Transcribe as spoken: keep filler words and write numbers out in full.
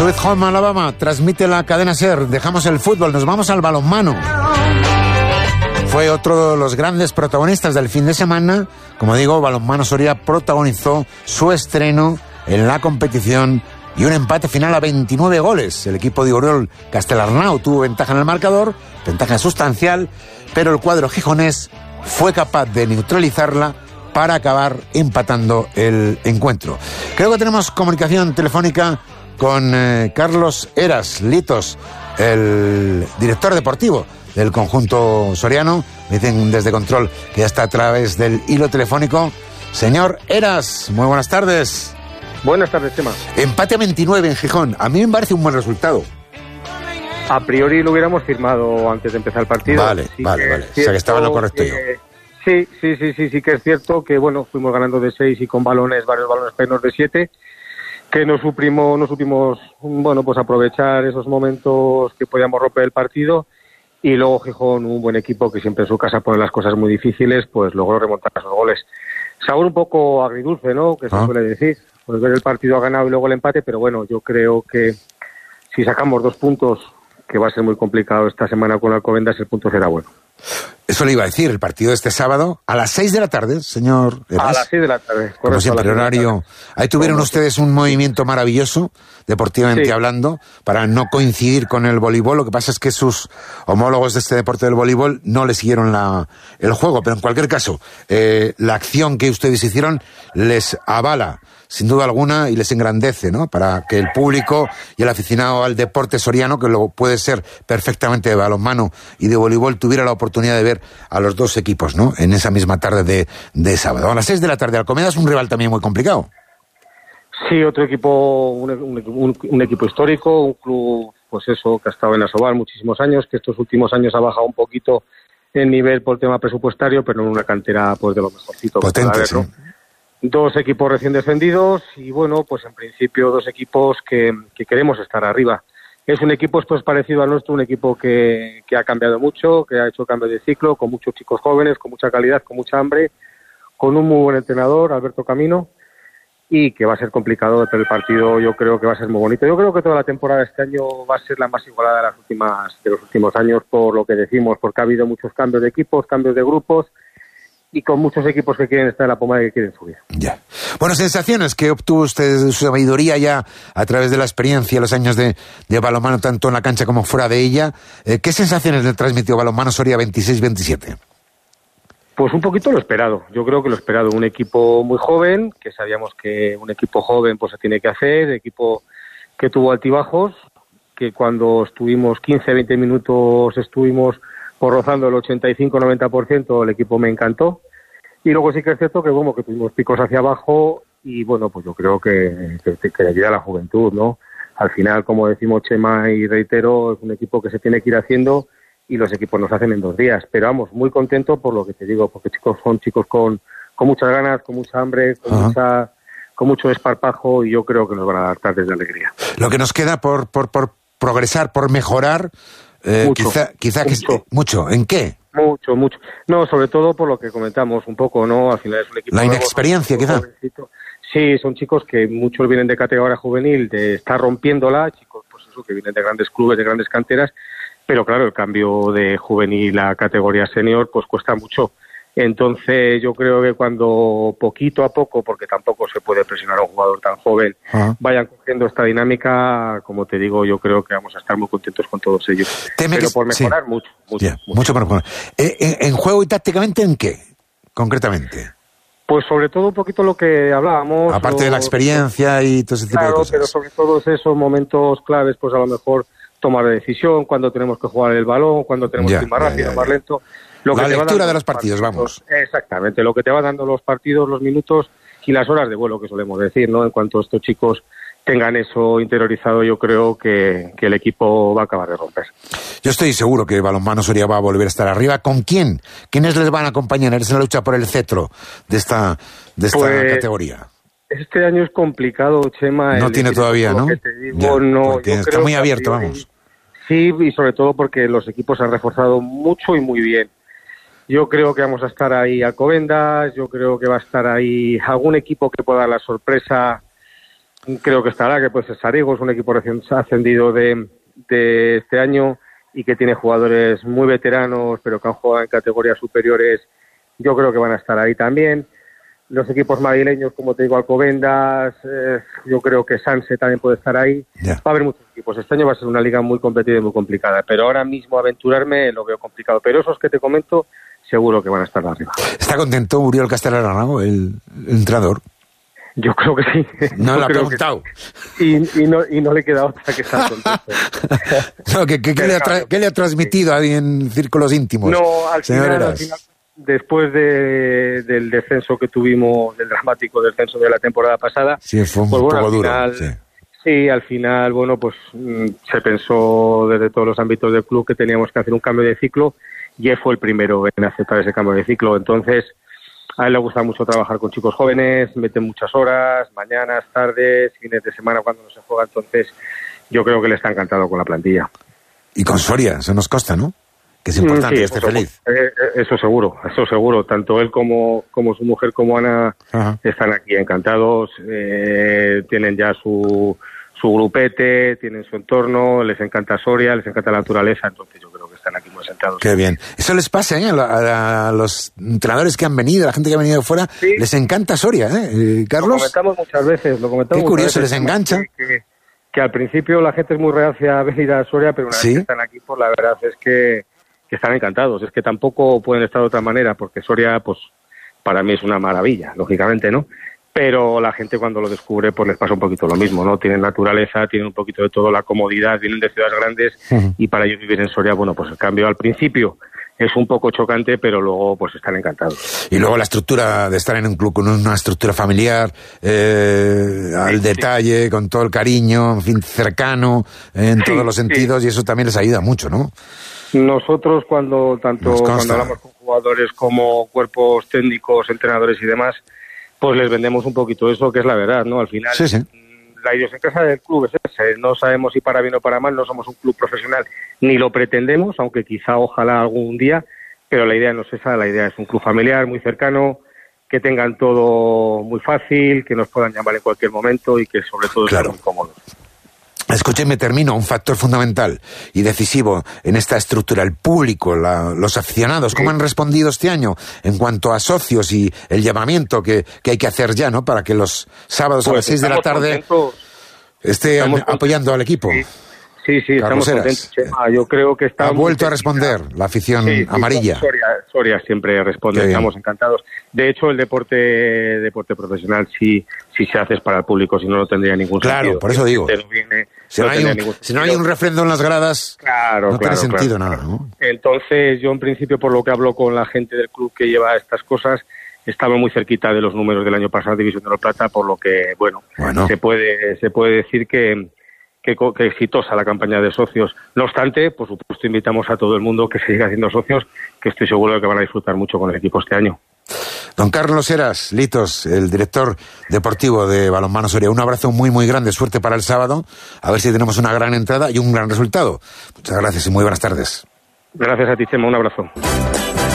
Sweet Home Alabama, transmite la cadena SER. Dejamos el fútbol, nos vamos al balonmano. Fue otro de los grandes protagonistas del fin de semana. Como digo, Balonmano Soria protagonizó su estreno en la competición y un empate final a veintinueve goles. El equipo de Oriol Castelarnau tuvo ventaja en el marcador, ventaja sustancial, pero el cuadro gijonés fue capaz de neutralizarla para acabar empatando el encuentro. Creo que tenemos comunicación telefónica con eh, Carlos Heras Litos, el director deportivo del conjunto soriano. Me dicen desde control que ya está a través del hilo telefónico. Señor Heras, muy buenas tardes. Buenas tardes, Chema. Empate a veintinueve en Gijón. A mí me parece un buen resultado. A priori lo hubiéramos firmado antes de empezar el partido. Vale, sí vale, vale. O sea que estaba en lo correcto que, yo. Sí, sí, sí, sí, sí que es cierto que, bueno, fuimos ganando de seis y con balones, varios balones plenos de siete, que no supimos, no supimos, bueno, pues aprovechar esos momentos que podíamos romper el partido. Y luego Gijón, un buen equipo que siempre en su casa pone las cosas muy difíciles, pues logró remontar esos goles. Sabor un poco agridulce, ¿no?, que se ah. suele decir. Pues ver el partido ha ganado y luego el empate, pero bueno, yo creo que si sacamos dos puntos, que va a ser muy complicado esta semana con Alcobendas, el punto será bueno. Eso le iba a decir, el partido de este sábado a las seis de la tarde, señor Heras. A las seis de la tarde. Correcto, como siempre, horario. Ahí tuvieron Como ustedes un movimiento maravilloso, deportivamente sí. hablando, para no coincidir con el voleibol. Lo que pasa es que sus homólogos de este deporte del voleibol no le siguieron la, el juego. Pero en cualquier caso, eh, la acción que ustedes hicieron les avala, sin duda alguna, y les engrandece, ¿no?, para que el público y el aficionado al deporte soriano, que lo puede ser perfectamente de balonmano y de voleibol, tuviera la oportunidad de ver a los dos equipos, ¿no?, en esa misma tarde de, de sábado. A las seis de la tarde, Alcobendas es un rival también muy complicado. Sí, otro equipo, un, un, un equipo histórico, un club, pues eso, que ha estado en Asobal muchísimos años, que estos últimos años ha bajado un poquito el nivel por el tema presupuestario, pero en una cantera pues de lo mejorcito. Potente, sí. Dos equipos recién descendidos y, bueno, pues en principio dos equipos que, que queremos estar arriba. Es un equipo pues parecido al nuestro, un equipo que, que ha cambiado mucho, que ha hecho cambio de ciclo, con muchos chicos jóvenes, con mucha calidad, con mucha hambre, con un muy buen entrenador, Alberto Camino, y que va a ser complicado, pero el partido yo creo que va a ser muy bonito. Yo creo que toda la temporada de este año va a ser la más igualada de las últimas de los últimos años, por lo que decimos, porque ha habido muchos cambios de equipos, cambios de grupos, y con muchos equipos que quieren estar en la pomada y que quieren subir. Ya. Bueno, sensaciones que obtuvo usted de su sabiduría ya a través de la experiencia, los años de, de balonmano, tanto en la cancha como fuera de ella. Eh, ¿Qué sensaciones le transmitió Balonmano Soria veintiséis veintisiete? Pues un poquito lo esperado. Yo creo que lo esperado. Un equipo muy joven, que sabíamos que un equipo joven pues se tiene que hacer, equipo que tuvo altibajos, que cuando estuvimos quince, veinte minutos estuvimos por rozando el ochenta y cinco noventa por ciento, el equipo me encantó. Y luego sí que es cierto que, bueno, que tuvimos picos hacia abajo y, bueno, pues yo creo que, que, que ayuda a la juventud, ¿no? Al final, como decimos Chema y reitero, es un equipo que se tiene que ir haciendo y los equipos nos hacen en dos días. Pero vamos, muy contento por lo que te digo, porque chicos son chicos con, con muchas ganas, con mucha hambre, con uh-huh. mucha con mucho desparpajo y yo creo que nos van a dar tardes de alegría. Lo que nos queda por, por, por progresar, por mejorar... Eh, mucho, quizá, quizá mucho. Que, mucho. ¿En qué? Mucho, mucho. No, sobre todo por lo que comentamos un poco, ¿no? Al final es un equipo... La inexperiencia, quizá. Sí, son chicos que muchos vienen de categoría juvenil, de estar rompiéndola, chicos, pues eso, que vienen de grandes clubes, de grandes canteras, pero claro, el cambio de juvenil a categoría senior, pues cuesta mucho. Entonces yo creo que cuando poquito a poco, porque tampoco se puede presionar a un jugador tan joven, uh-huh. vayan cogiendo esta dinámica, como te digo, yo creo que vamos a estar muy contentos con todos ellos. Teme Pero que... por mejorar sí. mucho, mucho, yeah, mucho. Mucho por mejorar. Eh, en, ¿En juego y tácticamente en qué, concretamente? Pues sobre todo un poquito lo que hablábamos. Aparte lo, de la experiencia y todo ese tipo claro, de cosas. Pero sobre todo esos momentos claves, pues a lo mejor tomar la decisión, cuando tenemos que jugar el balón, cuando tenemos ya, que ir más ya, rápido, ya, más ya. lento. Lo la que lectura de los partidos, partidos, vamos. Exactamente, lo que te va dando los partidos, los minutos y las horas de vuelo, que solemos decir, ¿no? En cuanto estos chicos tengan eso interiorizado, yo creo que, que el equipo va a acabar de romper. Yo estoy seguro que Balonmano Soria va a volver a estar arriba. ¿Con quién? ¿Quiénes les van a acompañar en la lucha por el cetro de esta, de esta pues, categoría? Este año es complicado, Chema. No tiene todavía, ¿no? Que te digo, ya, no yo está creo muy abierto, priori, vamos. Sí, y sobre todo porque los equipos se han reforzado mucho y muy bien. Yo creo que vamos a estar ahí Alcobendas, yo creo que va a estar ahí algún equipo que pueda dar la sorpresa creo que estará, que pues Sariego es un equipo recién ascendido de, de este año y que tiene jugadores muy veteranos, pero que han jugado en categorías superiores. Yo creo que van a estar ahí también. Los equipos madrileños, como te digo, Alcobendas, eh, yo creo que Sanse también puede estar ahí. Yeah. Va a haber muchos equipos. Este año va a ser una liga muy competitiva y muy complicada, pero ahora mismo aventurarme lo veo complicado. Pero esos que te comento, seguro que van a estar arriba. ¿Está contento Uriol Castelar-Arnau, el, el entrenador? Yo creo que sí. No Yo lo ha creo preguntado. Que... Y, y, no, y no le queda otra que estar contento. No, ¿qué, qué, qué, le ha tra... ¿Qué le ha transmitido ahí en círculos íntimos? No, al final, al final, después de, del descenso que tuvimos, del dramático descenso de la temporada pasada, sí, fue un pues bueno, poco al duro. Final, sí. sí, al final, bueno, pues mmm, se pensó desde todos los ámbitos del club que teníamos que hacer un cambio de ciclo y él fue el primero en aceptar ese cambio de ciclo. Entonces, a él le gusta mucho trabajar con chicos jóvenes, mete muchas horas, mañanas, tardes, fines de semana cuando no se juega. Entonces, yo creo que le está encantado con la plantilla. Y con Soria, eso nos consta, ¿no? Que es importante, sí, esté feliz. Eso seguro, eso seguro. Tanto él como, como su mujer, como Ana, Ajá. están aquí encantados. Eh, tienen ya su, su grupete, tienen su entorno, les encanta Soria, les encanta la naturaleza. Entonces yo creo que están aquí muy sentados. Qué bien. Eso les pasa, ¿eh? A, a los entrenadores que han venido, a la gente que ha venido de fuera, sí. Les encanta Soria, ¿eh? Carlos. Lo comentamos muchas veces. Lo comentamos Qué curioso, veces, les engancha. Que, que, que al principio la gente es muy reacia a venir a Soria, pero una ¿Sí? vez que están aquí, pues la verdad es que que están encantados. Es que tampoco pueden estar de otra manera, porque Soria, pues, para mí es una maravilla, lógicamente, ¿no? Pero la gente cuando lo descubre, pues les pasa un poquito lo mismo, ¿no? Tienen naturaleza, tienen un poquito de todo, la comodidad, vienen de ciudades grandes, uh-huh. y para ellos vivir en Soria, bueno, pues el cambio al principio es un poco chocante, pero luego, pues están encantados. Y luego la estructura de estar en un club con una estructura familiar, eh, al sí, detalle, sí. con todo el cariño, en fin, cercano, en sí, todos los sentidos, sí. y eso también les ayuda mucho, ¿no? Nosotros cuando tanto cuando hablamos con jugadores como cuerpos técnicos, entrenadores y demás, pues les vendemos un poquito eso, que es la verdad, ¿no? Al final, sí, sí. la idiosincrasia del club es esa. No sabemos si para bien o para mal, no somos un club profesional, ni lo pretendemos, aunque quizá ojalá algún día, pero la idea no es esa, la idea es un club familiar, muy cercano, que tengan todo muy fácil, que nos puedan llamar en cualquier momento y que sobre todo claro. estén muy cómodos. Escúcheme, termino. Un factor fundamental y decisivo en esta estructura, el público, la, los aficionados, ¿cómo han respondido este año en cuanto a socios y el llamamiento que, que hay que hacer ya, ¿no? Para que los sábados pues a las seis de la tarde esté apoyando al equipo. Sí, sí, sí estamos contentos, Chema. Yo creo que está... Ha vuelto a responder la afición sí, sí, amarilla. Soria, Soria siempre responde, estamos encantados. De hecho, el deporte deporte profesional sí, sí se hace para el público, si no, no tendría ningún claro, sentido. Claro, por eso digo. Viene, si, no no hay un, si no hay un refrendo en las gradas, claro, no claro, tiene sentido claro. nada, ¿no? Entonces, yo en principio, por lo que hablo con la gente del club que lleva estas cosas, estaba muy cerquita de los números del año pasado, División de Honor Plata, por lo que, bueno, bueno. se puede se puede decir que... Que, que exitosa la campaña de socios. No obstante, por supuesto, invitamos a todo el mundo que se siga haciendo socios, que estoy seguro de que van a disfrutar mucho con el equipo este año. Don Carlos Heras Litos, el director deportivo de Balonmano Soria, un abrazo muy, muy grande, suerte para el sábado, a ver si tenemos una gran entrada y un gran resultado. Muchas gracias y muy buenas tardes. Gracias a ti, Chema, un abrazo.